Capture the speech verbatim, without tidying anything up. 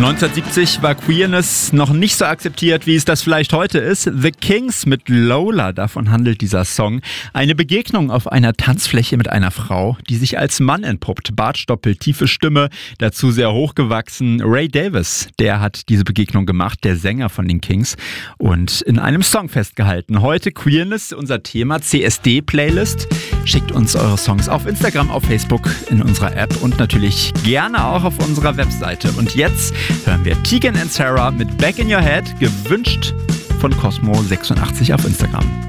neunzehnhundertsiebzig war Queerness noch nicht so akzeptiert, wie es das vielleicht heute ist. The Kings mit Lola, davon handelt dieser Song. Eine Begegnung auf einer Tanzfläche mit einer Frau, die sich als Mann entpuppt. Bartstoppel, tiefe Stimme, dazu sehr hochgewachsen. Ray Davies, der hat diese Begegnung gemacht, der Sänger von den Kings, und in einem Song festgehalten. Heute Queerness, unser Thema, C S D-Playlist. Schickt uns eure Songs auf Instagram, auf Facebook, in unserer App und natürlich gerne auch auf unserer Webseite. Und jetzt hören wir Tegan and Sara mit Back in Your Head, gewünscht von Cosmo sechsundachtzig auf Instagram.